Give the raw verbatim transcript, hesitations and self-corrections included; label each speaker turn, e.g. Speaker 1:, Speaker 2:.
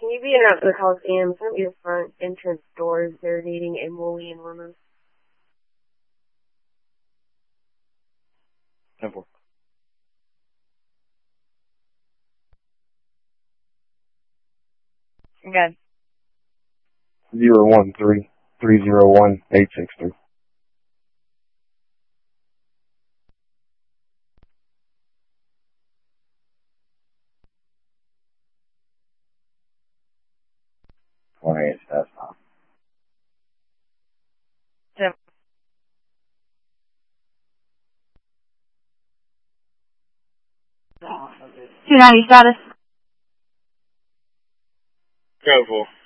Speaker 1: Can you be in out to the Coliseum? Some of your front entrance doors, they're needing a mullion removed.
Speaker 2: ten four.
Speaker 3: Good.
Speaker 2: Zero one three three zero one eight six three. Twenty eight. That's not.
Speaker 3: Two ninety status.
Speaker 4: Go for.